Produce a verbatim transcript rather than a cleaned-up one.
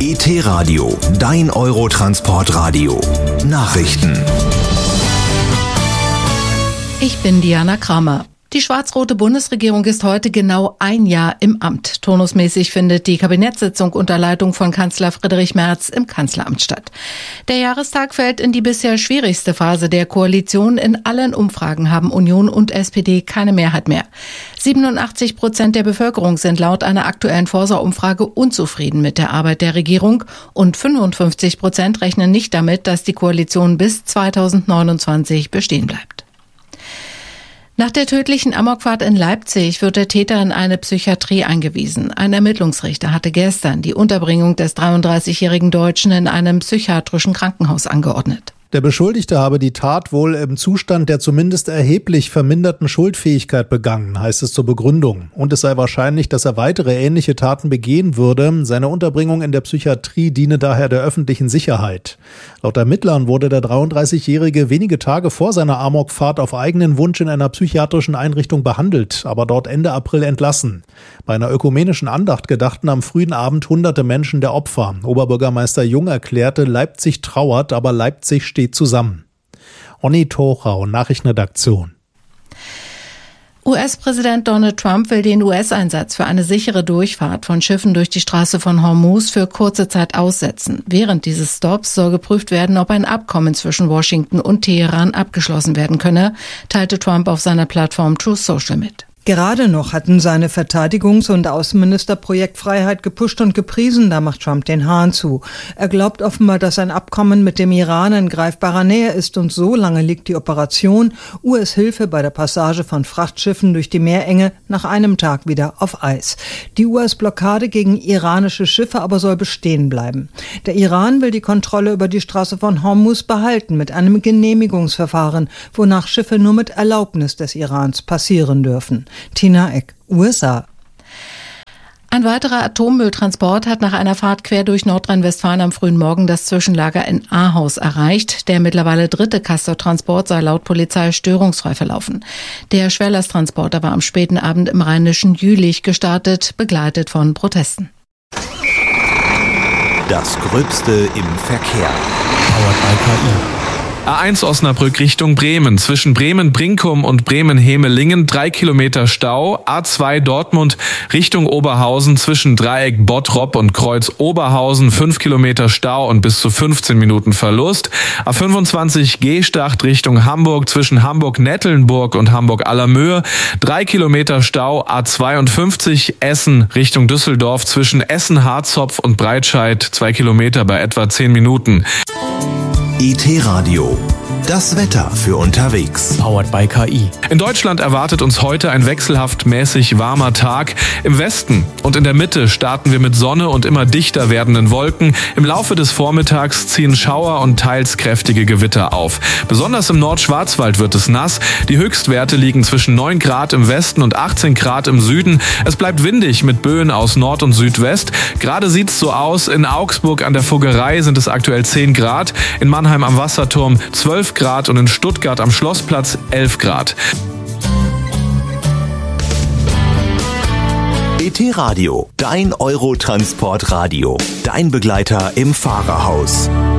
E T-Radio, dein Eurotransportradio. Nachrichten. Ich bin Diana Kramer. Die schwarz-rote Bundesregierung ist heute genau ein Jahr im Amt. Turnusmäßig findet die Kabinettssitzung unter Leitung von Kanzler Friedrich Merz im Kanzleramt statt. Der Jahrestag fällt in die bisher schwierigste Phase der Koalition. In allen Umfragen haben Union und S P D keine Mehrheit mehr. siebenundachtzig Prozent der Bevölkerung sind laut einer aktuellen Forsa-Umfrage unzufrieden mit der Arbeit der Regierung und fünfundfünfzig Prozent rechnen nicht damit, dass die Koalition bis zweitausendneunundzwanzig bestehen bleibt. Nach der tödlichen Amokfahrt in Leipzig wird der Täter in eine Psychiatrie eingewiesen. Ein Ermittlungsrichter hatte gestern die Unterbringung des dreiunddreißigjährigen Deutschen in einem psychiatrischen Krankenhaus angeordnet. Der Beschuldigte habe die Tat wohl im Zustand der zumindest erheblich verminderten Schuldfähigkeit begangen, heißt es zur Begründung. Und es sei wahrscheinlich, dass er weitere ähnliche Taten begehen würde. Seine Unterbringung in der Psychiatrie diene daher der öffentlichen Sicherheit. Laut Ermittlern wurde der dreiunddreißigjährige wenige Tage vor seiner Amokfahrt auf eigenen Wunsch in einer psychiatrischen Einrichtung behandelt, aber dort Ende April entlassen. Bei einer ökumenischen Andacht gedachten am frühen Abend hunderte Menschen der Opfer. Oberbürgermeister Jung erklärte, Leipzig trauert, aber Leipzig steht zusammen. Onni Tochau, Nachrichtenredaktion. U S-Präsident Donald Trump will den U S-Einsatz für eine sichere Durchfahrt von Schiffen durch die Straße von Hormuz für kurze Zeit aussetzen. Während dieses Stops soll geprüft werden, ob ein Abkommen zwischen Washington und Teheran abgeschlossen werden könne, teilte Trump auf seiner Plattform Truth Social mit. Gerade noch hatten seine Verteidigungs- und Außenminister Projektfreiheit gepusht und gepriesen, da macht Trump den Hahn zu. Er glaubt offenbar, dass ein Abkommen mit dem Iran in greifbarer Nähe ist und so lange liegt die Operation U S-Hilfe bei der Passage von Frachtschiffen durch die Meerenge nach einem Tag wieder auf Eis. Die U S-Blockade gegen iranische Schiffe aber soll bestehen bleiben. Der Iran will die Kontrolle über die Straße von Hormuz behalten mit einem Genehmigungsverfahren, wonach Schiffe nur mit Erlaubnis des Irans passieren dürfen. Tina Eck, U S A. Ein weiterer Atommülltransport hat nach einer Fahrt quer durch Nordrhein-Westfalen am frühen Morgen das Zwischenlager in Ahaus erreicht. Der mittlerweile dritte Castor-Transport sei laut Polizei störungsfrei verlaufen. Der Schwerlasttransporter war am späten Abend im rheinischen Jülich gestartet, begleitet von Protesten. Das Gröbste im Verkehr. Powered by K I. A eins Osnabrück Richtung Bremen. Zwischen Bremen-Brinkum und Bremen-Hemelingen drei Kilometer Stau. A zwei Dortmund Richtung Oberhausen zwischen Dreieck Bottrop und Kreuz Oberhausen fünf Kilometer Stau und bis zu fünfzehn Minuten Verlust. A fünfundzwanzig Gstacht Richtung Hamburg zwischen Hamburg-Nettelnburg und Hamburg-Allermöhe drei Kilometer Stau. A zweiundfünfzig Essen Richtung Düsseldorf zwischen Essen-Harzopf und Breitscheid zwei Kilometer bei etwa zehn Minuten. E T-Radio, das Wetter für unterwegs. Powered by K I. In Deutschland erwartet uns heute ein wechselhaft mäßig warmer Tag. Im Westen und in der Mitte starten wir mit Sonne und immer dichter werdenden Wolken. Im Laufe des Vormittags ziehen Schauer und teils kräftige Gewitter auf. Besonders im Nordschwarzwald wird es nass. Die Höchstwerte liegen zwischen neun Grad im Westen und achtzehn Grad im Süden. Es bleibt windig mit Böen aus Nord und Südwest. Gerade sieht es so aus. In Augsburg an der Fuggerei sind es aktuell zehn Grad. In Mannheim am Wasserturm zwölf Grad und in Stuttgart am Schlossplatz elf Grad. E T-Radio, dein Eurotransportradio, dein Begleiter im Fahrerhaus.